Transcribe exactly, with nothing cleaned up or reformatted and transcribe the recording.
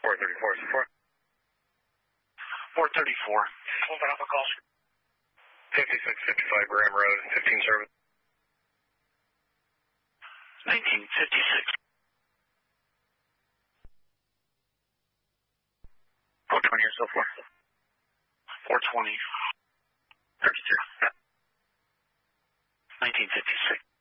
four thirty-four, support. four thirty-four. Open up a call. fifty-six fifty-five Graham Road, fifteen service. nineteen fifty-six. four twenty or so forth. four twenty. thirty-two. nineteen fifty-six.